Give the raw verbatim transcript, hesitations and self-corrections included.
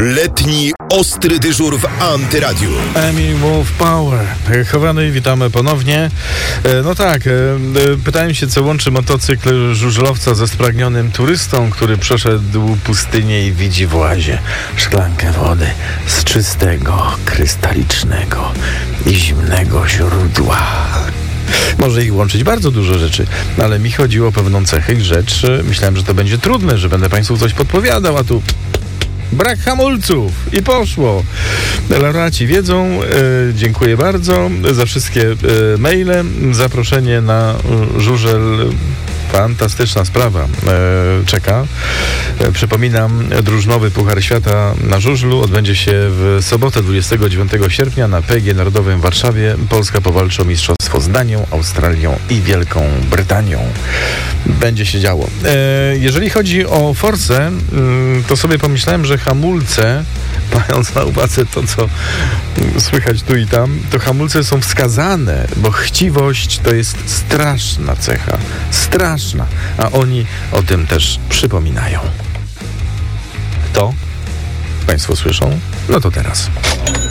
Letni ostry dyżur w Antyradiu. Emil Wolf Power. Chowany, witamy ponownie. No tak, pytałem się, co łączy motocykl żużlowca ze spragnionym turystą, który przeszedł pustynię i widzi w łazie szklankę wody z czystego, krystalicznego i zimnego źródła. Może ich łączyć bardzo dużo rzeczy, ale mi chodziło o pewną cechę i rzecz. Myślałem, że to będzie trudne, że będę Państwu coś podpowiadał, a tu brak hamulców i poszło. Laureaci wiedzą. E, dziękuję bardzo za wszystkie e, maile. Zaproszenie na e, żużel. Fantastyczna sprawa e, czeka. E, przypominam, drużynowy Puchar Świata na żużlu odbędzie się w sobotę dwudziestego dziewiątego sierpnia na P G Narodowym w Warszawie. Polska powalczy o mistrzostwo z Danią, Australią i Wielką Brytanią. Będzie się działo. E, jeżeli chodzi o Forsę, y, to sobie pomyślałem, że hamulce, mając na uwadze to, co słychać tu i tam, to hamulce są wskazane, bo chciwość to jest straszna cecha. Straszna. A oni o tym też przypominają. Kto? Państwo słyszą? No to teraz.